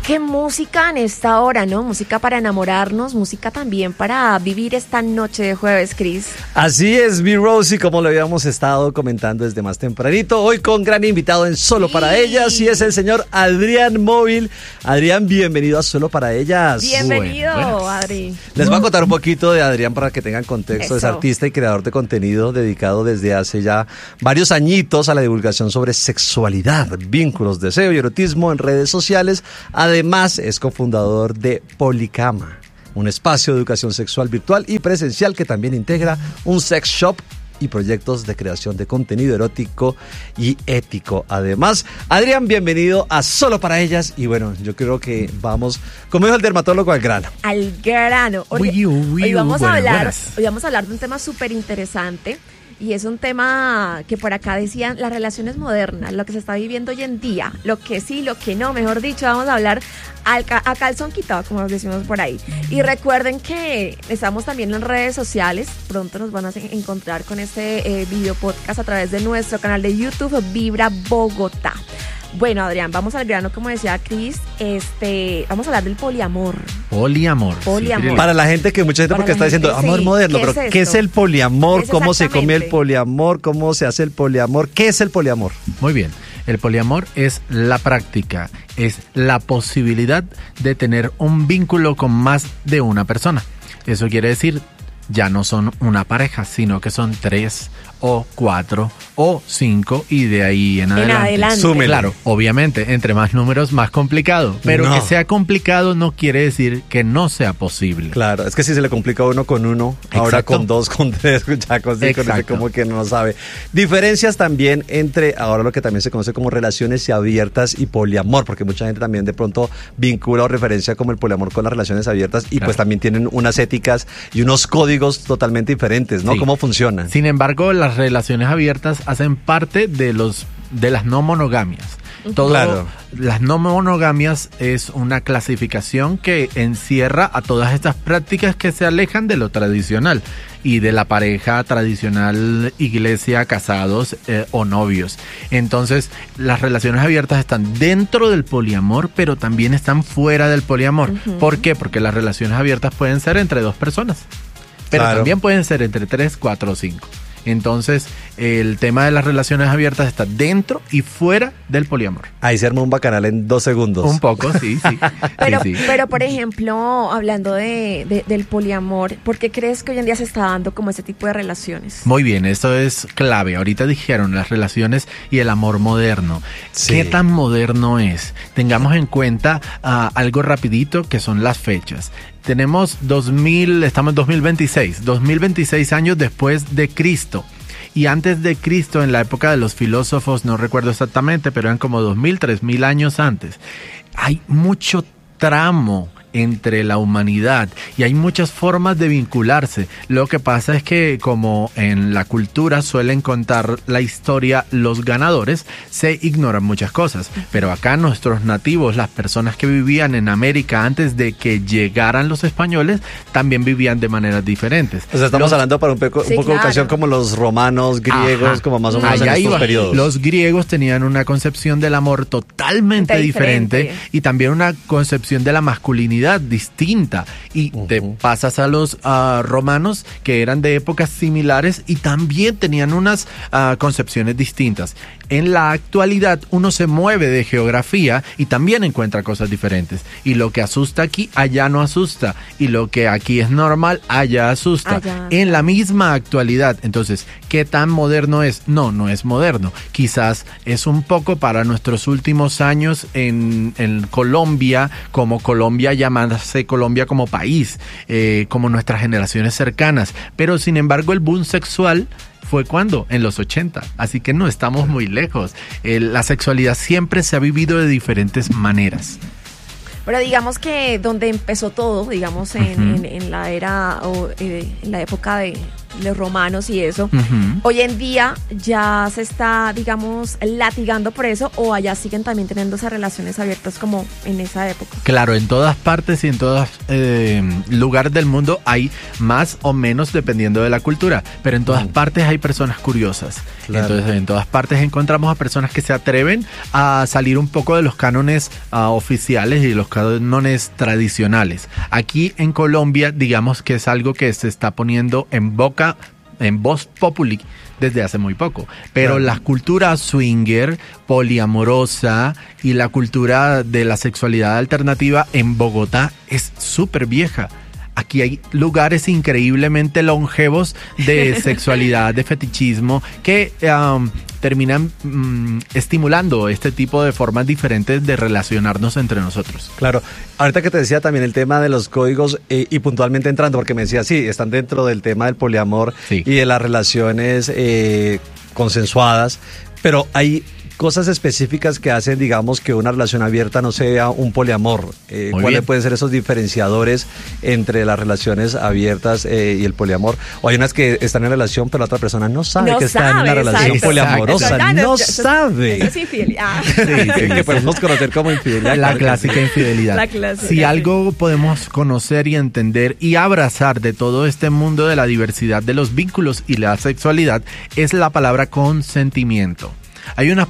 Qué música en esta hora, ¿no? Música para enamorarnos, música también para vivir esta noche de jueves, Cris. Así es, mi Rosie, como lo habíamos estado comentando desde más tempranito, hoy con gran invitado en Solo para Ellas, y es el señor Adrián Móvil. Adrián, bienvenido a Solo para Ellas. Bienvenido, Adri. Les voy a contar un poquito de Adrián para que tengan contexto. Eso. Es artista y creador de contenido dedicado desde hace ya varios añitos a la divulgación sobre sexualidad, vínculos, deseo y erotismo en redes sociales. Además, es cofundador de Policama, un espacio de educación sexual virtual y presencial que también integra un sex shop y proyectos de creación de contenido erótico y ético. Además, Adrián, bienvenido a Solo para Ellas. Y bueno, yo creo que vamos, como dijo el dermatólogo, al grano. Al grano. Hoy vamos a hablar de un tema súper interesante. Y es un tema que por acá decían las relaciones modernas, lo que se está viviendo hoy en día, lo que sí, lo que no, mejor dicho, vamos a hablar a calzón quitado, como decimos por ahí. Y recuerden que estamos también en redes sociales, pronto nos van a encontrar con este video podcast a través de nuestro canal de YouTube, Vibra Bogotá. Bueno, Adrián, vamos al grano, como decía Cris, vamos a hablar del poliamor. Poliamor. Sí, para la gente, que mucha gente porque está diciendo amor moderno, pero ¿qué es el poliamor? ¿Cómo se come el poliamor? ¿Cómo se hace el poliamor? ¿Qué es el poliamor? Muy bien. El poliamor es la práctica, es la posibilidad de tener un vínculo con más de una persona. Eso quiere decir, ya no son una pareja, sino que son 3 o 4 o 5 y de ahí en adelante. Súmele. Claro, obviamente, entre más números, más complicado. Pero No. que sea complicado no quiere decir que no sea posible. Claro, es que si se le complica a uno con uno, ahora Exacto. con 2, con 3, ya con 5, Exacto. como que no sabe. Diferencias también entre ahora lo que también se conoce como relaciones abiertas y poliamor, porque mucha gente también de pronto vincula o referencia como el poliamor con las relaciones abiertas y Claro. pues también tienen unas éticas y unos códigos totalmente diferentes, ¿no? Sí. ¿Cómo funcionan? Sin embargo, las relaciones abiertas hacen parte de las no monogamias. Claro. Las no monogamias es una clasificación que encierra a todas estas prácticas que se alejan de lo tradicional y de la pareja tradicional, iglesia, casados o novios. Entonces, las relaciones abiertas están dentro del poliamor, pero también están fuera del poliamor. ¿Por qué? Porque las relaciones abiertas pueden ser entre 2 personas, pero Claro. también pueden ser entre 3, 4 o 5. Entonces, el tema de las relaciones abiertas está dentro y fuera del poliamor. Ahí se arma un bacanal en 2 segundos. Un poco, sí. Pero, Sí. pero por ejemplo, hablando del poliamor, ¿por qué crees que hoy en día se está dando como ese tipo de relaciones? Muy bien, esto es clave. Ahorita dijeron las relaciones y el amor moderno. Sí. ¿Qué tan moderno es? Tengamos en cuenta algo rapidito que son las fechas. Tenemos estamos en 2026 años después de Cristo. Y antes de Cristo, en la época de los filósofos, no recuerdo exactamente, pero eran como 2000, 3000 años antes. Hay mucho tramo entre la humanidad y hay muchas formas de vincularse. Lo que pasa es que, como en la cultura suelen contar la historia los ganadores, se ignoran muchas cosas. Pero acá nuestros nativos, las personas que vivían en América antes de que llegaran los españoles, también vivían de maneras diferentes. O sea, estamos hablando para un poco Sí, de claro. ocasión como los romanos, griegos, Ajá. como más o menos en Allá estos iba. periodos. Los griegos tenían una concepción del amor totalmente diferente y también una concepción de la masculinidad distinta. Y te pasas a los romanos, que eran de épocas similares y también tenían unas concepciones distintas. En la actualidad uno se mueve de geografía y también encuentra cosas diferentes. Y lo que asusta aquí, allá no asusta. Y lo que aquí es normal, allá asusta. En la misma actualidad. Entonces, ¿qué tan moderno es? No es moderno. Quizás es un poco para nuestros últimos años en Colombia, como Colombia, llamarse Colombia como país, como nuestras generaciones cercanas. Pero sin embargo, el boom sexual fue ¿cuándo? En los 80. Así que no estamos muy lejos. La sexualidad siempre se ha vivido de diferentes maneras. Pero digamos que donde empezó todo, digamos en la era o en la época de los romanos y eso. Hoy en día ya se está, digamos, latigando por eso, o allá siguen también teniendo esas relaciones abiertas como en esa época. Claro, en todas partes y en todos lugares del mundo hay más o menos dependiendo de la cultura, pero en todas partes hay personas curiosas. Claro. Entonces en todas partes encontramos a personas que se atreven a salir un poco de los cánones oficiales y los cánones tradicionales. Aquí en Colombia, digamos que es algo que se está poniendo en voz populi desde hace muy poco, pero la cultura swinger, poliamorosa y la cultura de la sexualidad alternativa en Bogotá es súper vieja. Aquí hay lugares increíblemente longevos de sexualidad, de fetichismo, que terminan estimulando este tipo de formas diferentes de relacionarnos entre nosotros. Claro, ahorita que te decía también el tema de los códigos y puntualmente entrando, porque me decía, sí, están dentro del tema del poliamor y de las relaciones consensuadas, pero hay cosas específicas que hacen, digamos, que una relación abierta no sea un poliamor. ¿Cuáles pueden ser esos diferenciadores entre las relaciones abiertas y el poliamor? O hay unas que están en relación, pero la otra persona no sabe que está en una relación poliamorosa. No sabe. Eso es infidelidad. Sí, que podemos conocer como infidelidad. La clásica infidelidad. La clásica. Si algo podemos conocer y entender y abrazar de todo este mundo de la diversidad de los vínculos y la sexualidad, es la palabra consentimiento. Hay unas